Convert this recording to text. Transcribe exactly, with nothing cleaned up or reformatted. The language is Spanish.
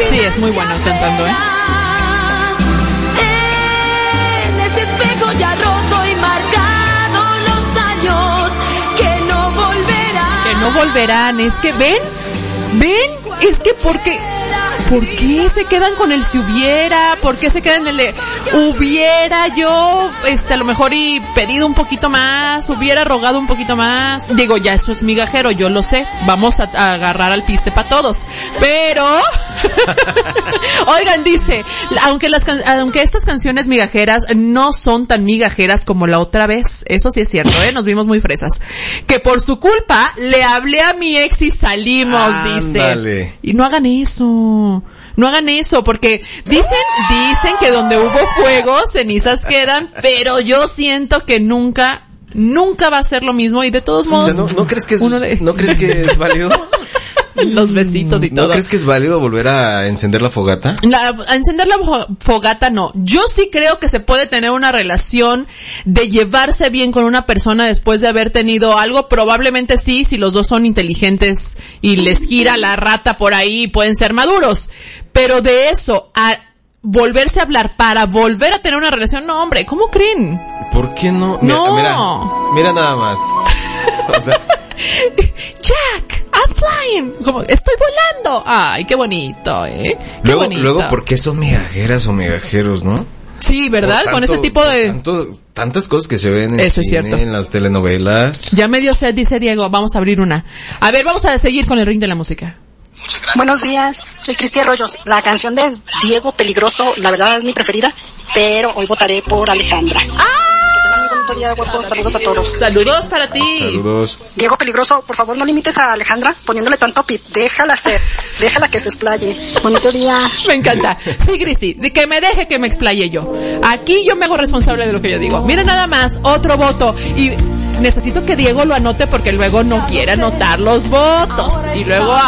Sí, es muy bueno cantando, ¿eh? En ese espejo ya roto y marcado los años que no volverán. Que no volverán, es que ven, ven, es que porque... ¿Por qué se quedan con el si hubiera? ¿Por qué se quedan en el de hubiera yo, este, a lo mejor y pedido un poquito más, hubiera rogado un poquito más? Digo, ya eso es migajero, yo lo sé. Vamos a, a agarrar al piste para todos. Pero, oigan, dice, aunque las, aunque estas canciones migajeras no son tan migajeras como la otra vez, eso sí es cierto, eh, nos vimos muy fresas. Que por su culpa le hablé a mi ex y salimos, Ándale. dice. Y no hagan eso. No hagan eso, porque dicen, dicen que donde hubo fuego, cenizas quedan, pero yo siento que nunca, nunca va a ser lo mismo y de todos modos. O sea, ¿no, no crees que es, uno de... ¿no crees que es válido? Los besitos y todo. ¿No crees que es válido volver a encender la fogata? La, a encender la fogata no. Yo sí creo que se puede tener una relación de llevarse bien con una persona después de haber tenido algo. Probablemente sí, si los dos son inteligentes y les gira la rata por ahí, pueden ser maduros. Pero de eso a volverse a hablar para volver a tener una relación, no, hombre, ¿cómo creen? ¿Por qué no? Mira, no. Mira, mira nada más. O sea... Jack, I'm flying. Como, estoy volando. Ay, qué bonito, eh. Qué luego, bonito. luego, ¿por qué son migajeras o migajeros, no? Sí, ¿verdad? Tanto, con ese tipo de... Tanto, tantas cosas que se ven en Eso cine, es cierto. en las telenovelas. Ya me dio sed, dice Diego. Vamos a abrir una. A ver, vamos a seguir con el ring de la música. Buenos días, soy Cristian Arroyos. La canción de Diego Peligroso, la verdad es mi preferida, pero hoy votaré por Alejandra. ¡Ah! Día, guapos. Saludos a todos. Saludos para ti. Saludos. Diego Peligroso, por favor no limites a Alejandra poniéndole tanto pit. Déjala ser. Déjala que se explaye. Bonito día. Me encanta. Sí, Cristi, de que me deje que me explaye yo. Aquí yo me hago responsable de lo que yo digo. Mira nada más, otro voto. Y necesito que Diego lo anote porque luego no quiere anotar los votos. Y luego